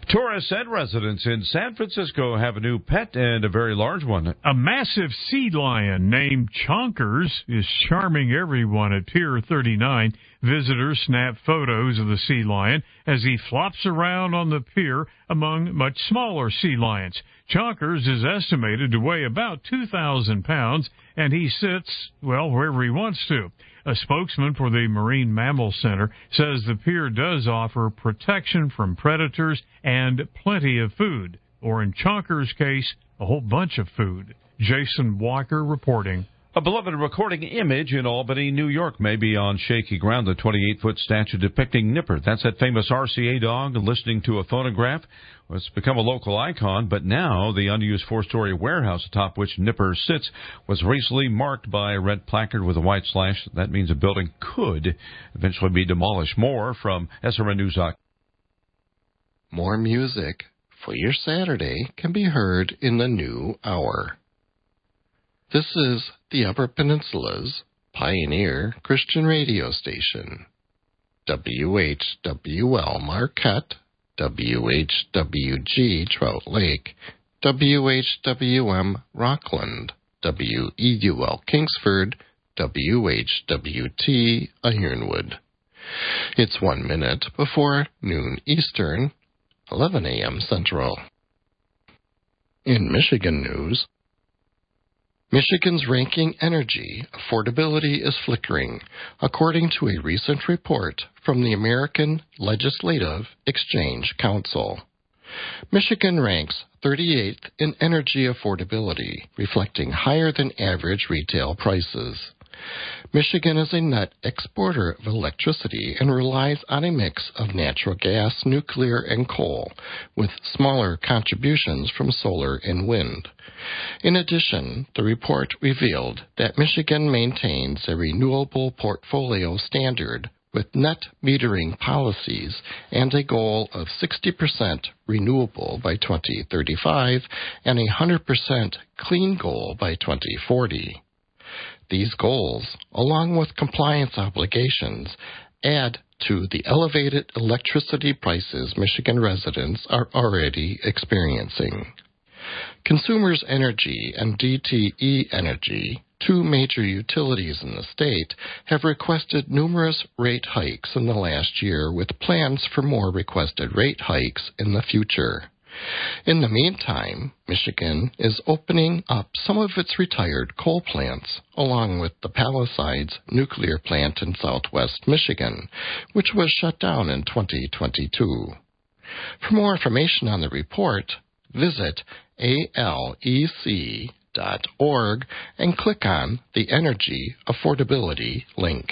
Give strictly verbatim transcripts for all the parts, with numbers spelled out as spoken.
Tourists and residents in San Francisco have a new pet, and a very large one. A massive sea lion named Chonkers is charming everyone at Pier thirty-nine. Visitors snap photos of the sea lion as he flops around on the pier among much smaller sea lions. Chonkers is estimated to weigh about two thousand pounds, and he sits, well, wherever he wants to. A spokesman for the Marine Mammal Center says the pier does offer protection from predators and plenty of food, or in Chonkers' case, a whole bunch of food. Jason Walker reporting. A beloved recording image in Albany, New York, may be on shaky ground. The twenty-eight-foot statue depicting Nipper, that's that famous R C A dog, listening to a phonograph. Well, it's become a local icon, but now the unused four-story warehouse atop which Nipper sits was recently marked by a red placard with a white slash. That means the building could eventually be demolished. More from S R N News. More music for your Saturday can be heard in the new hour. This is the Upper Peninsula's pioneer Christian radio station. W H W L Marquette, W H W G Trout Lake, W H W M Rockland, W E U L Kingsford, W H W T Ironwood. It's one minute before noon Eastern, eleven a.m. Central. In Michigan news, Michigan's ranking energy affordability is flickering, according to a recent report from the American Legislative Exchange Council. Michigan ranks thirty-eighth in energy affordability, reflecting higher than average retail prices. Michigan is a net exporter of electricity and relies on a mix of natural gas, nuclear, and coal, with smaller contributions from solar and wind. In addition, the report revealed that Michigan maintains a renewable portfolio standard with net metering policies and a goal of sixty percent renewable by twenty thirty-five and a one hundred percent clean goal by twenty forty. These goals, along with compliance obligations, add to the elevated electricity prices Michigan residents are already experiencing. Consumers Energy and D T E Energy, two major utilities in the state, have requested numerous rate hikes in the last year, with plans for more requested rate hikes in the future. In the meantime, Michigan is opening up some of its retired coal plants, along with the Palisades nuclear plant in southwest Michigan, which was shut down in twenty twenty-two. For more information on the report, visit A L E C dot org and click on the Energy Affordability link.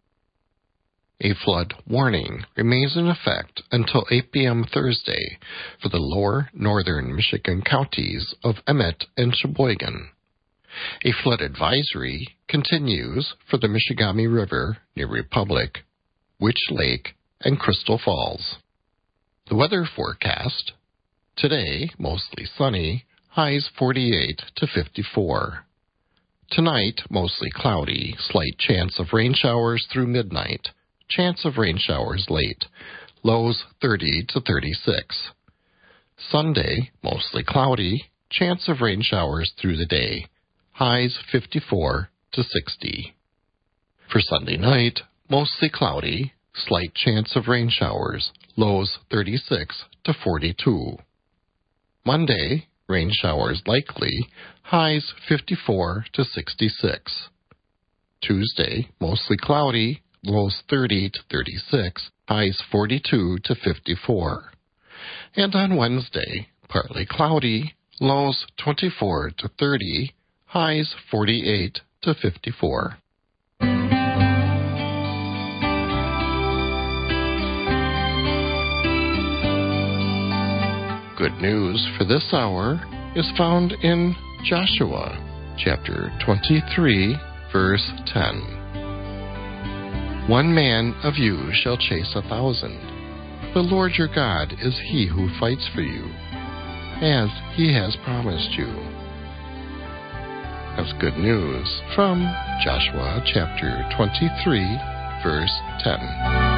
A flood warning remains in effect until eight p.m. Thursday for the lower northern Michigan counties of Emmett and Sheboygan. A flood advisory continues for the Michigamme River near Republic, Witch Lake, and Crystal Falls. The weather forecast: today, mostly sunny, highs forty-eight to fifty-four. Tonight, mostly cloudy, slight chance of rain showers through midnight. Chance of rain showers late, lows thirty to thirty-six. Sunday, mostly cloudy, chance of rain showers through the day, highs fifty-four to sixty. For Sunday night, mostly cloudy, slight chance of rain showers, lows thirty-six to forty-two. Monday, rain showers likely, highs fifty-four to sixty-six. Tuesday, mostly cloudy, lows thirty to thirty-six, highs forty-two to fifty-four. And on Wednesday, partly cloudy, lows twenty-four to thirty, highs forty-eight to fifty-four. Good news for this hour is found in Joshua, chapter twenty-three, verse ten. One man of you shall chase a thousand. The Lord your God is he who fights for you, as he has promised you. That's good news from Joshua chapter twenty-three, verse ten.